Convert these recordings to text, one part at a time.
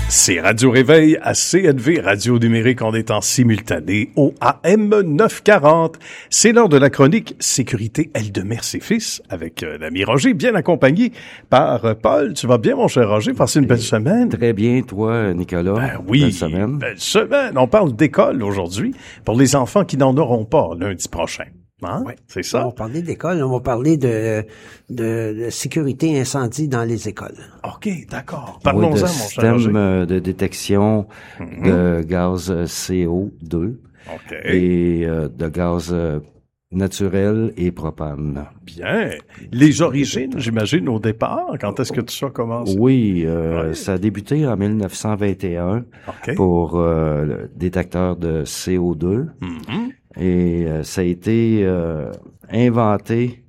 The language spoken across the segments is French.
C'est Radio Réveil à CNV Radio Numérique. On est en simultané au AM 940. C'est l'heure de la chronique Sécurité Eldemers et Fils avec l'ami Roger, bien accompagné par Paul. Tu vas bien, mon cher Roger? Passez une belle semaine. Très bien, toi, Nicolas. Oui, belle semaine. Belle semaine. On parle d'école aujourd'hui pour les enfants qui n'en auront pas lundi prochain. Hein? Oui. C'est ça? On va parler d'école, on va parler de sécurité incendie dans les écoles. OK, d'accord. Parlons-en, mon cher système Roger. de détection de gaz CO2 et de gaz naturel et propane. Bien. Les origines, j'imagine, au départ, quand est-ce que tout ça commence? Oui, ça a débuté en 1921 pour le détecteur de CO2. Et ça a été inventé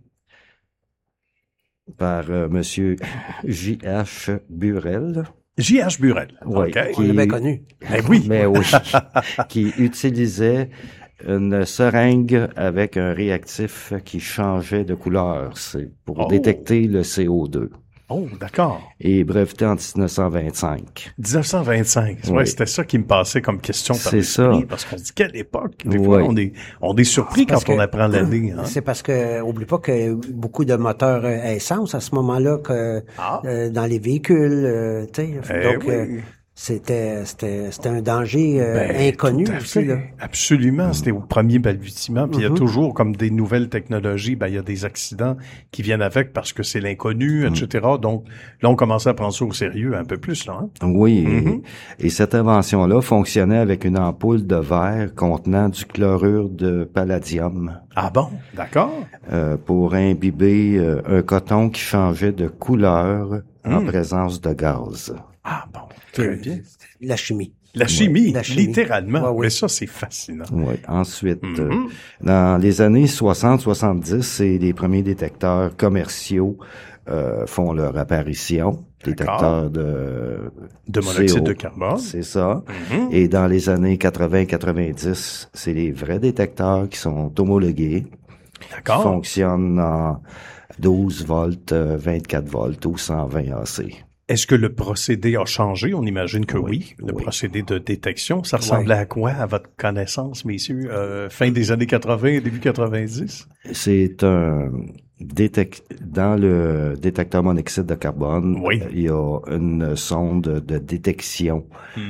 par Monsieur J.H. Burel. J.H. Burel. Oui, On l'avait connu. Oui. Mais oui, qui utilisait une seringue avec un réactif qui changeait de couleur. C'est pour détecter le CO2. Oh, d'accord. Et breveté en 1925. 1925. Oui. Ouais, c'était ça qui me passait comme question par C'est l'esprit, ça. parce qu'on se dit quelle époque. Des fois, on est surpris quand on apprend l'année. Hein? C'est parce que, oublie pas que beaucoup de moteurs à essence à ce moment-là que dans les véhicules, tu sais. Donc, c'était un danger inconnu aussi, là. Absolument, c'était au premier balbutiement. Puis il y a toujours comme des nouvelles technologies, il y a des accidents qui viennent avec parce que c'est l'inconnu, etc. Donc là, on commençait à prendre ça au sérieux un peu plus, là. Hein? Oui, et cette invention-là fonctionnait avec une ampoule de verre contenant du chlorure de palladium. Ah bon, d'accord. Pour imbiber un coton qui changeait de couleur en présence de gaz. Ah bon, très bien. La chimie. La chimie, La chimie. littéralement. Ouais, ouais. Mais ça, c'est fascinant. Oui. Ensuite, dans les années 60-70, c'est les premiers détecteurs commerciaux font leur apparition. Détecteurs de monoxyde CO, de carbone. C'est ça. Et dans les années 80-90, c'est les vrais détecteurs qui sont homologués. D'accord. Qui fonctionnent en 12 volts, 24 volts ou 120 AC. Est-ce que le procédé a changé? On imagine que oui. Le procédé de détection, ça ressemblait à quoi, à votre connaissance, messieurs? Fin des années 80, début 90? C'est un dans le détecteur monoxyde de carbone, il y a une sonde de détection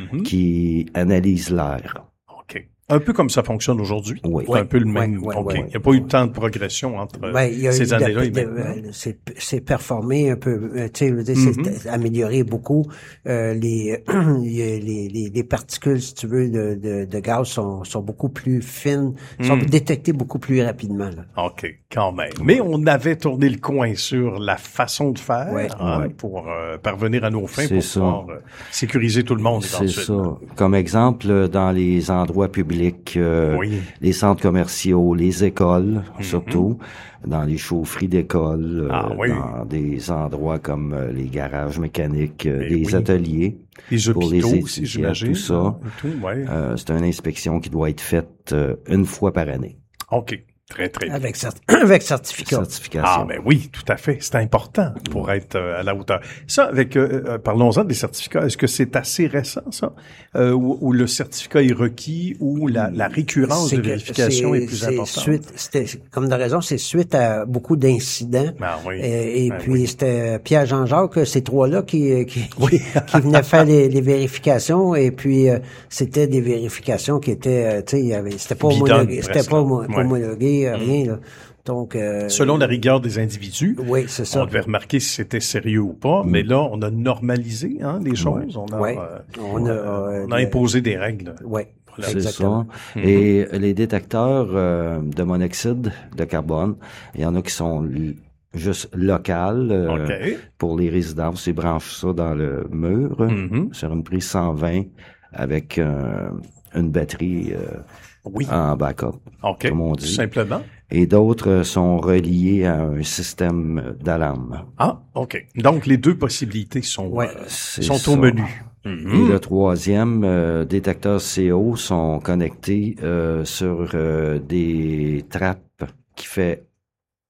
qui analyse l'air. OK. Un peu comme ça fonctionne aujourd'hui. Oui. C'est un peu le même. Oui, OK. Il n'y a pas eu tant de progression entre ces années-là et maintenant. C'est performé un peu, tu sais, c'est amélioré beaucoup. Les particules, si tu veux, de gaz sont beaucoup plus fines, sont détectées beaucoup plus rapidement, là. OK, quand même. Mais on avait tourné le coin sur la façon de faire pour parvenir à nos fins, pour pouvoir sécuriser tout le monde éventuellement. C'est ça. Comme exemple, dans les endroits publics, les centres commerciaux, les écoles, surtout, dans les chaufferies d'écoles, dans des endroits comme les garages mécaniques, les ateliers. Les hôpitaux pour les aussi, j'imagine. Tout ça. C'est une inspection qui doit être faite une fois par année. OK. Très, très bien. Avec certificat. Certification. Ah, ben oui, tout à fait. C'est important pour être à la hauteur. Ça, avec, parlons-en des certificats. Est-ce que c'est assez récent, ça? Où le certificat est requis, ou la récurrence de vérification est plus importante? Comme de raison, c'est suite à beaucoup d'incidents. Ah, oui. Puis c'était Pierre Jean-Jacques, ces trois-là qui venaient faire les vérifications, et puis c'était des vérifications qui étaient, tu sais, c'était pas homologué, homologué, rien, là. Donc, selon la rigueur des individus, c'est ça. On devait remarquer si c'était sérieux ou pas, mais là, on a normalisé les choses. On a imposé des règles. Oui. C'est ça. Et les détecteurs de monoxyde de carbone, il y en a qui sont juste locales pour les résidences. Ils branchent ça dans le mur sur une prise 120 avec une batterie en backup, comme on dit. Tout simplement. Et d'autres sont reliés à un système d'alarme. Ah, OK. Donc, les deux possibilités sont au menu. Et le troisième, détecteur CO, sont connectés sur des trappes qui fait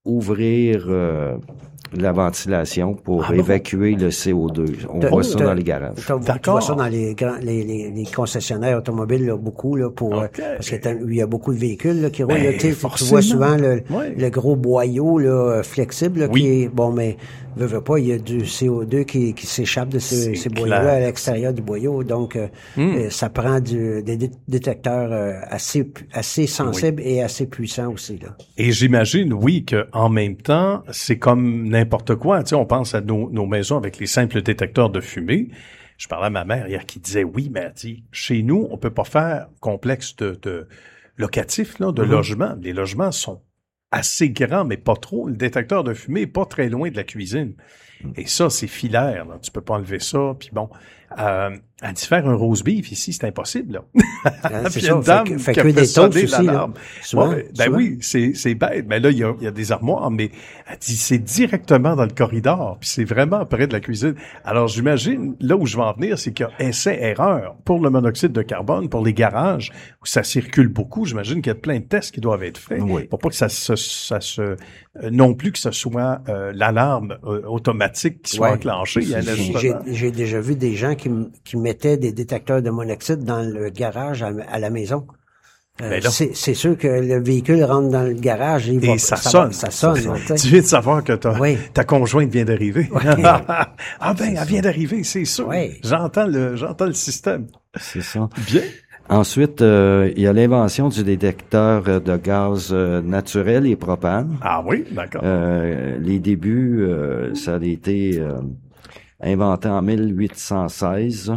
ouvrir la ventilation pour évacuer le CO2. On voit ça dans les garages. Tu vois ça dans les concessionnaires automobiles, là, beaucoup, là, parce qu'il y a beaucoup de véhicules là, qui roulent. Tu vois souvent le gros boyau là, flexible là, qui est mais veut pas, il y a du CO2 qui s'échappe de ces boyaux-là à l'extérieur du boyau. Donc, ça prend des détecteurs assez sensibles et assez puissants aussi. Là. Et j'imagine, oui, qu'en même temps, c'est comme n'importe quoi. Tu sais, on pense à nos maisons avec les simples détecteurs de fumée. Je parlais à ma mère hier qui disait, oui, mais elle dit, chez nous, on peut pas faire complexe de locatif, là, de logement. Les logements sont assez grand, mais pas trop. Le détecteur de fumée est pas très loin de la cuisine. Et ça, c'est filaire, là. Tu peux pas enlever ça. Puis bon, à dit faire un roast beef ici, c'est impossible, là. C'est ça. Une dame fait que des toasts aussi, là. Souvent. Oui, c'est bête. Mais là, il y a des armoires, mais elle dit, c'est directement dans le corridor. Puis c'est vraiment près de la cuisine. Alors, j'imagine, là où je vais en venir, c'est qu'il y a essai-erreur pour le monoxyde de carbone, pour les garages, où ça circule beaucoup. J'imagine qu'il y a plein de tests qui doivent être faits. Oui. Pour pas que ça se non plus que ce soit l'alarme automatique qui soit enclenchée. J'ai déjà vu des gens qui mettaient des détecteurs de monoxyde dans le garage à la maison. C'est sûr que le véhicule rentre dans le garage et ça sonne. Ça sonne. Tu viens de savoir que ta conjointe vient d'arriver. Elle vient d'arriver, c'est sûr. Oui. J'entends le système. C'est ça. Bien. Ensuite, il y a l'invention du détecteur de gaz naturel et propane. Ah oui, d'accord. Les débuts, ça a été inventé en 1816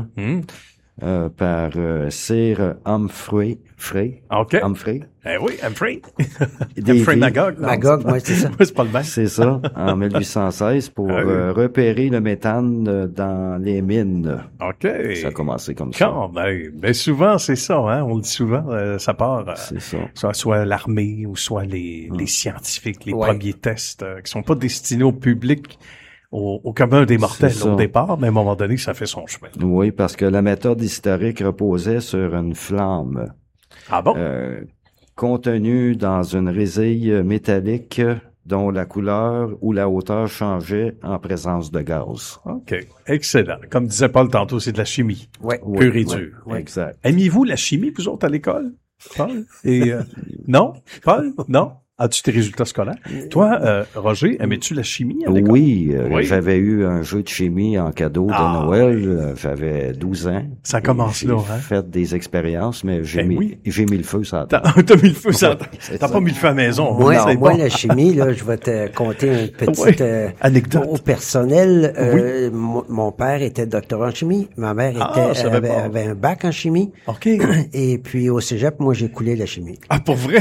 par Sir Humphrey. Humphrey. Eh oui, Humphrey. Humphrey Magog. Magog, moi, c'est ça. C'est pas le même. C'est ça, en 1816, pour repérer le méthane dans les mines. OK. Ça a commencé comme ça. Ben souvent, c'est ça, hein. On le dit souvent, ça part. C'est ça. Soit l'armée ou soit les scientifiques, les premiers tests qui sont pas destinés au public. Au commun des mortels au départ, mais à un moment donné, ça fait son chemin. Oui, parce que la méthode historique reposait sur une flamme. Ah bon? Contenue dans une résille métallique dont la couleur ou la hauteur changeait en présence de gaz. OK. Excellent. Comme disait Paul tantôt, c'est de la chimie. Oui. Pure et dure. Oui, exact. Aimiez-vous la chimie, vous autres, à l'école? Paul? Et, non? Paul? Non? As-tu tes résultats scolaires? Toi, Roger, aimais-tu la chimie à l'école? Oui, j'avais eu un jeu de chimie en cadeau de Noël. J'avais 12 ans. Ça commence là, hein? J'ai fait des expériences, mais j'ai mis le feu sur la table. T'as mis le feu sur la table. T'as pas mis le feu à la maison. Moi, la chimie, là, je vais te conter une petite anecdote. Au personnel, mon père était doctorant en chimie. Ma mère avait un bac en chimie. OK. Et puis, au cégep, moi, j'ai coulé la chimie. Ah, pour vrai?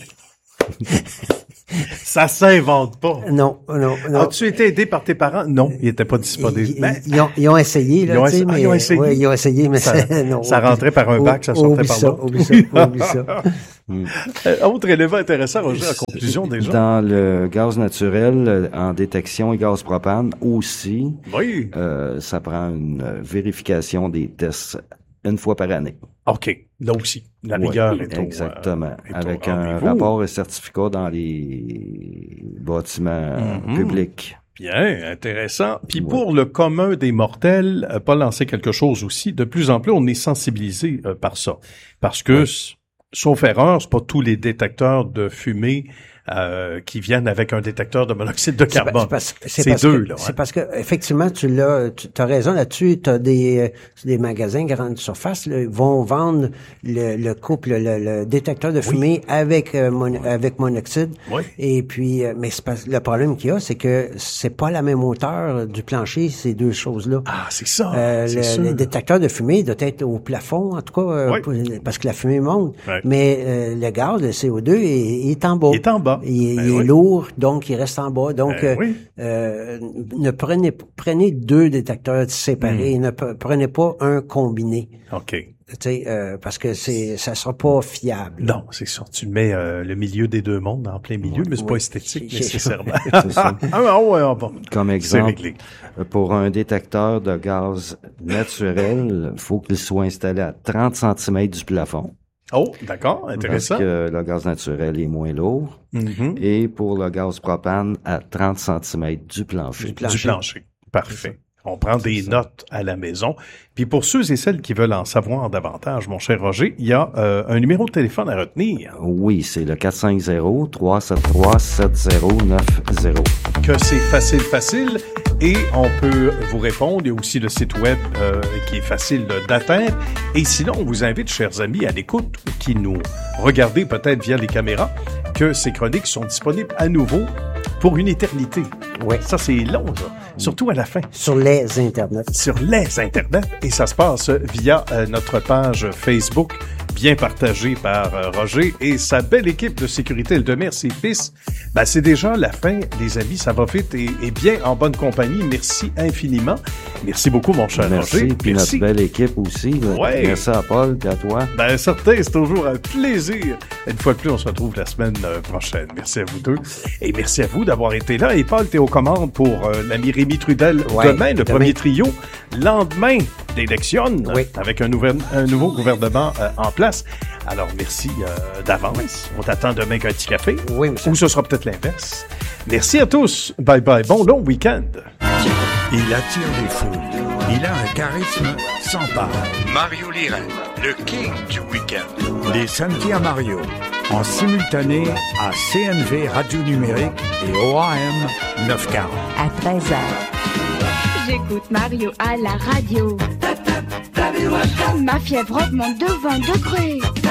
Ça s'invente pas. Non. As-tu été aidé par tes parents? Non, ils étaient pas disponibles. Ils ont essayé, là, tu sais, mais... Ils ont essayé. Oui, ils ont essayé, mais non. Ça rentrait par un bac, ça sortait par l'autre. Oublie ça. Autre élément intéressant, Roger, en conclusion déjà. Dans le gaz naturel, en détection et gaz propane aussi, ça prend une vérification des tests une fois par année. OK. Là aussi, la rigueur est exactement. Avec un rapport et certificat dans les bâtiments publics. Bien, intéressant. Puis pour le commun des mortels, Paul en sait quelque chose aussi. De plus en plus, on est sensibilisé par ça. Parce que, sauf erreur, c'est pas tous les détecteurs de fumée qui viennent avec un détecteur de monoxyde de carbone. C'est deux, là. C'est parce que, effectivement, t'as raison là-dessus, t'as des magasins grande surface, là, vont vendre le couple, le détecteur de fumée avec monoxyde. Oui. Et puis, mais le problème qu'il y a, c'est que c'est pas la même hauteur du plancher, ces deux choses-là. Ah, c'est ça. Le détecteur de fumée doit être au plafond, en tout cas, parce que la fumée monte. Oui. Mais le gaz, le CO2, il est en bas. Il est en bas. Il est lourd, donc il reste en bas. Donc, ne prenez deux détecteurs séparés. Ne prenez pas un combiné. OK. Tu sais, parce que ça sera pas fiable. Non, c'est ça. Tu mets le milieu des deux mondes en plein milieu, mais c'est pas esthétique nécessairement. C'est ça. Bon. Comme exemple, pour un détecteur de gaz naturel, il faut qu'il soit installé à 30 cm du plafond. Oh, d'accord, intéressant. Parce que le gaz naturel est moins lourd. Mm-hmm. Et pour le gaz propane, à 30 cm du plancher. Du plancher. Parfait. On prend des notes à la maison. Puis pour ceux et celles qui veulent en savoir davantage, mon cher Roger, il y a un numéro de téléphone à retenir. Oui, c'est le 450-373-7090. Que c'est facile. Et on peut vous répondre. Il y a aussi le site web qui est facile d'atteindre. Et sinon, on vous invite, chers amis, à l'écoute, qui nous regardez peut-être via les caméras, que ces chroniques sont disponibles à nouveau pour une éternité. Oui. Ça, c'est long, ça. Surtout à la fin. Sur les Internets. Sur les Internets. Et ça se passe via notre page Facebook, bien partagée par Roger et sa belle équipe de sécurité Eldemers et Fils. Ben, c'est déjà la fin, les amis. Ça va vite et bien en bonne compagnie. Merci infiniment. Merci beaucoup, mon cher Roger. Puis notre belle équipe aussi. Ouais. Merci à Paul et à toi. Ben, certain, c'est toujours un plaisir. Une fois de plus, on se retrouve la semaine prochaine. Merci à vous deux. Et merci à vous d'avoir été là. Et Paul, t'es aux commandes pour l'ami Rémi Trudel demain, le premier trio, lendemain d'élection, avec un nouveau gouvernement en place. Alors, merci d'avance. On t'attend demain qu'un petit café. Oui, monsieur. Ou ce sera peut-être l'inverse. Merci à tous. Bye bye. Bon long week-end. Il attire les foules. Il a un charisme sans pareil. Mario Liren, le king du week-end. Les samedis à Mario, en simultané à CNV Radio Numérique et OAM 940. À 13h. J'écoute Mario à la radio. Ma fièvre augmente de 20 degrés.